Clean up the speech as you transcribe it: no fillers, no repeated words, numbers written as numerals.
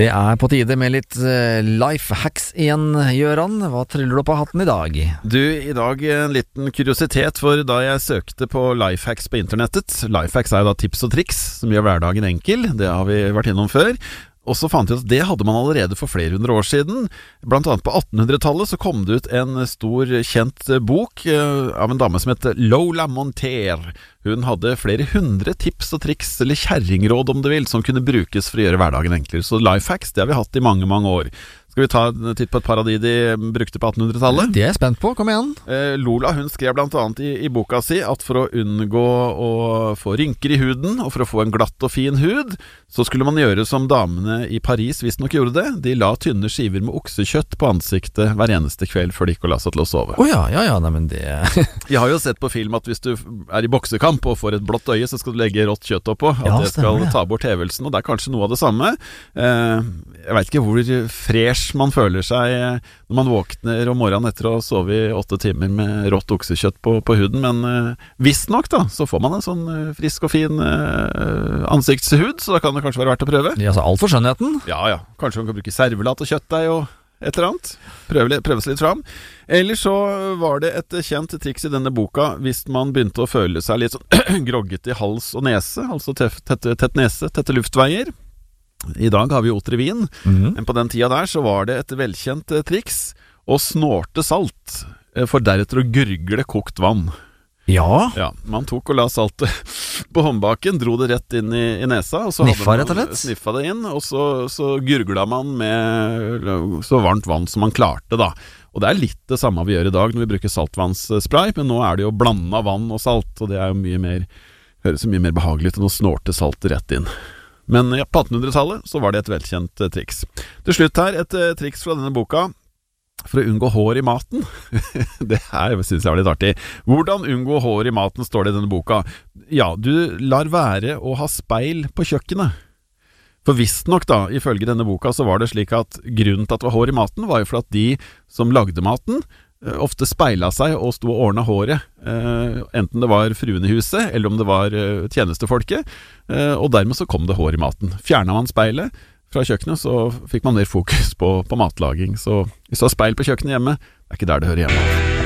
Det på tide med litt life hacks igjen, Gjøran. Hva triller du på hatten i dag? Du, i dag en liten kuriositet, for da jeg søkte på life hacks på internettet. Life hacks jo da tips og triks som gjør hverdagen enkel. Det har vi vært innom før. Og så fant jeg ut at det hadde man allerede for flere hundre år siden. Blant annet på 1800-tallet så kom det ut en stor, kjent bok av en dame som heter Lola Monter. Hun hadde flere hundre tips og triks, eller kjerringråd om du vil, som kunne brukes for å gjøre hverdagen enklere. Så life hacks, det har vi hatt i mange, mange år. Skal vi ta en titt på et par av de brukte på 1800-tallet? Det er jeg spent på, kom igjen. Lola, hun skrev blant annet i boka si at for å unngå å få rynker i huden, og for å få en glatt og fin hud, så skulle man gjøre som damene i Paris visst nok gjorde det. De la tynne skiver med oksekjøtt på ansiktet hver eneste kveld før de gikk og la seg til å sove. Ja, nei, men det... Jeg har jo sett på film at hvis du i boksekamp og får et blått øye, så skal du legge rått kjøtt oppå. At det skal ta bort hevelsen, og det kanskje noe av det samme. Jeg vet ikke hvor fresh man føler seg når man våkner om morgenen etter å ha sovet i 8 timer med rått oksekjøtt på huden, men visst nok da, så får man en sånn frisk og fin ansiktshud, så da kan det kanskje være verdt å prøve. Ja, så alt for skjønnheten? Ja, kanskje man kan bruke servelat og kjøttdeig og et eller annet. Prøve seg litt fram. Eller så var det et kjent triks i denne boka hvis man begynte å føle seg litt sånn grogget i hals og nese, altså tett nese, tette luftveier. I dag har vi Otrivin, men på den tida der så var det et velkjent triks å snorte salt, for deretter å gurgle kokt vann. Ja, man tok og la saltet på håndbaken, dro det rett inn i nesa, og så sniffa det inn, og så gurgla man med så varmt vann som man klarte da. Og det er litt det samme vi gjør i dag når vi bruker saltvannsspray, men nå er det jo blandet vann og salt, og det er jo høres jo mye mer behagelig ut enn å snorte saltet rett inn. Men på 1800-tallet så var det et velkjent triks. Til slutt her, et triks fra denne boka for å unngå hår i maten. Det her synes jeg var litt artig. Hvordan unngå hår i maten, står det i denne boka. Ja, du lar være å ha speil på kjøkkenet. For visst nok da, ifølge denne boka så var det slik at grunnen til at det var hår i maten var jo for at de som lagde maten ofte speila seg og sto og ordnet håret, enten det var fruen i huset eller om det var tjenestefolket, og dermed så kom det hår i maten. Fjernet man speilet fra kjøkkenet, så fikk man mer fokus på matlaging. Så hvis du har speil på kjøkkenet hjemme, det er ikke der det hører hjemme.